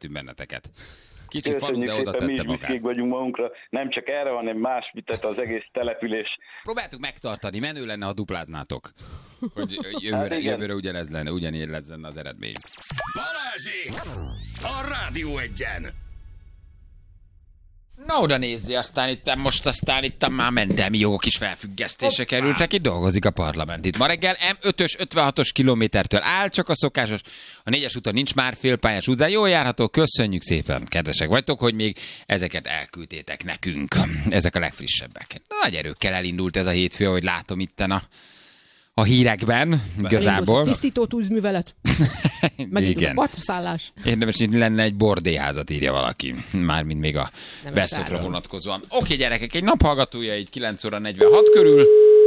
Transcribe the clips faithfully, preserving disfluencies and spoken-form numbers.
köszöntünk benneteket. Kicsi falu, Köszönjük de oda szépen, mi tette is magát. büszkék vagyunk magunkra, nem csak erre, hanem más, mit tett az egész település. Próbáltuk megtartani, menő lenne, ha dupláznátok. Hogy jövőre, Hát jövőre ugyanez lenne, ugyanígy lenne az eredmény. Balázsék! A Rádió Egyen! Na oda nézzi, aztán itt most aztán itt már mentelmi jogok is felfüggesztése kerültek, itt dolgozik a parlament. Itt ma reggel M ötös ötvenhatos kilométertől áll, csak a szokásos, a négyes úton nincs már félpályás utcán, jól járható, köszönjük szépen, kedvesek vagytok, hogy még ezeket elküldtétek nekünk. Ezek a legfrissebbek. Nagy erőkkel elindult ez a hétfő, ahogy látom itten a A hírekben, igazából. Tisztító tűzművelet. Megint a partraszállás. Érdemes, hogy lenne egy bordéházat, írja valaki. Mármint még a Beszódra vonatkozóan. Oké, gyerekek, egy naphallgatója így kilenc óra negyvenhat körül.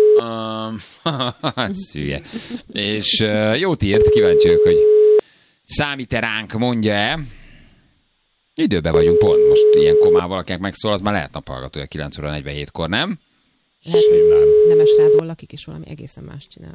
Uh, szülye. És uh, jót írt, kíváncsi vagyok, hogy számít-e ránk, mondja-e. Időben vagyunk pont. Most ilyenkor már valakinek megszól, az már lehet naphallgatója kilenc óra negyvenhétkor, nem? Lehet, hogy Nemes Rádól lakik, és valami egészen más csinál.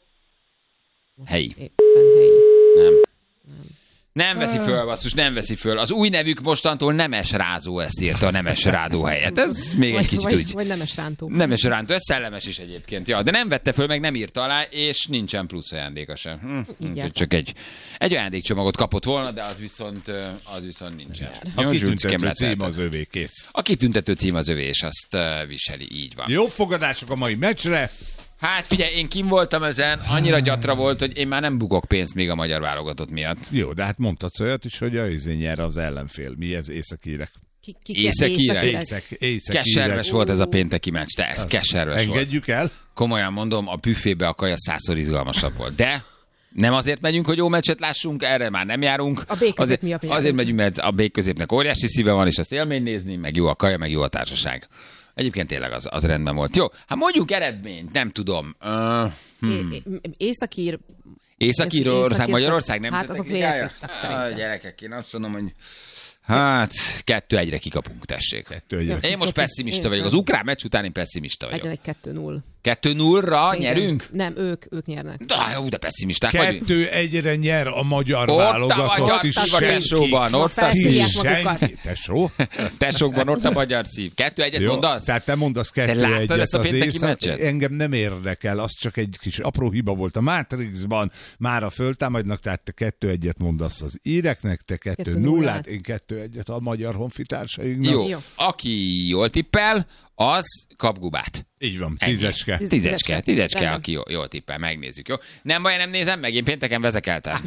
Most helyi. Éppen helyi. Nem. Nem. Nem veszi föl, basszus, nem veszi föl. Az új nevük mostantól Nemes Rázó, ezt írta a Nemes Rádó helyett. Ez még vagy, egy kicsit vagy, úgy. Vagy Nemes Rántó. Nemes Rántó, ez szellemes is egyébként. Ja, de nem vette föl, meg nem írta alá, és nincsen plusz ajándéka sem. Hm, csak egy, egy ajándékcsomagot kapott volna, de az viszont, az viszont nincsen. A kitüntető cím az övé, kész. A kitüntető cím az övé, és azt uh, viseli, így van. Jó fogadások a mai meccsre. Hát figyelj, én kim voltam ezen, annyira gyatra volt, hogy én már nem bukok pénzt még a magyar válogatott miatt. Jó, de hát mondhatsz olyat is, hogy a izé nyer az ellenfél. Mi ez északírek? Ki, ki, Északírek? Észak, északírek. Keserves volt ez a pénteki meccs, de ez keserves volt. Engedjük el? Komolyan mondom, a büfébe a kaja százszor izgalmasabb volt. De nem azért megyünk, hogy jó meccset lássunk, erre már nem járunk. A B-közép azért, miatt azért megyünk, mert a B-középnek óriási szíve van, és azt élmény nézni, meg jó a kaja, meg jó a társaság. Egyébként tényleg az, az rendben volt. Jó, hát mondjuk eredményt, nem tudom. Uh, hmm. Északír... Északírország, Magyarország nem. Hát azok vértettek szerintem. Ah, gyerekek, én azt mondom, hogy hát kettő egyre kikapunk, tessék. Kettő egyre. Én most pessimista vagyok. Az ukrán meccs után én pessimista vagyok. Legyen egy kettő null. kettő nullra nyerünk? Nem, ők, ők nyernek. De, jó, de pessimisták vagyunk. Kettő egyre nyer a magyar ott válogatott. Ott a magyar tesóban, ott a szív. Tesó? Tesókban ott a magyar szív. Kettő egyet Jó, mondasz? Tehát te mondasz kettő Te láttad egyet. ezt a az pénteki észak, meccset? engem nem érdekel, az csak egy kis apró hiba volt a Matrixban. Mára föltámadnak, tehát te kettő egyet mondasz az íreknek, te kettő nullát, én kettő egyet a magyar honfitársainknak. Jó. Jó, aki jól tippel, az kap gubát. Így van, tízecske. Ennyi. Tízecske, tízecske, aki jól, jól tippel, megnézzük, jó? Nem baj, nem nézem meg, én pénteken vezekeltem.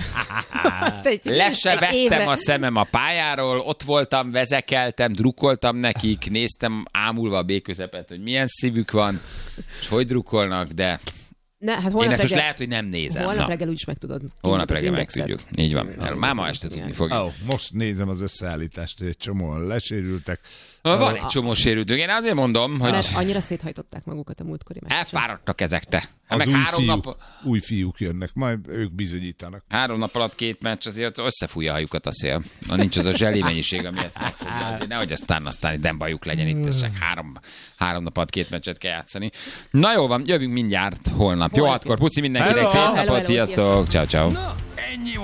Le se vettem a szemem a pályáról, ott voltam, vezekeltem, drukkoltam nekik, néztem ámulva a B-közepet, hogy milyen szívük van, és hogy drukkolnak, de... Ne, hát én ezt reggel, most lehet, hogy nem nézem. Holnap Na. reggel úgyis meg tudod. Holnap reggel megtudjuk. Így van. Már ma este tudni fogjuk. Oh, most nézem az összeállítást, egy csomóan lesérültek. Van egy csomó sérültünk. Én azért mondom, hogy... Mert annyira széthajtották magukat a múltkori meccsen. Elfáradtak ezek te. Az meg új, három fiúk, nap... új fiúk jönnek, majd ők bizonyítanak. Három nap alatt két meccs, azért összefújja a hajukat a szél. Na, nincs az a zseli mennyiség, ami ezt megfogja. Azért nehogy aztán, aztán nem bajuk legyen itt, és csak három, három nap alatt két meccset kell játszani. Na jó van, jövünk mindjárt holnap. Jó, hatkor puci mindenkinek, Hello. szép Hello, napot, hello, sziasztok, ciao, ciao. Na, ennyi